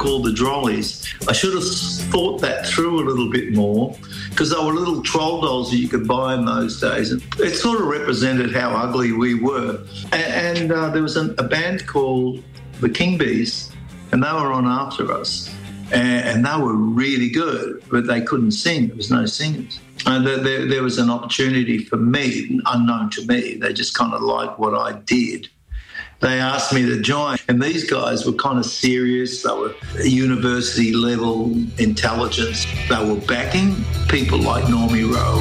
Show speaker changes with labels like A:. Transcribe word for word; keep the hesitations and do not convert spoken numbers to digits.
A: called the Drollies. I should have thought that through a little bit more, because they were little troll dolls that you could buy in those days. It sort of represented how ugly we were. And, and uh, there was an, a band called the King Bees, and they were on after us. And, and they were really good, but they couldn't sing. There was no singers. And there, there, there was an opportunity for me, unknown to me. They just kind of liked what I did. They asked me to join, and these guys were kind of serious. They were university-level intelligence. They were backing people like Normie Rowe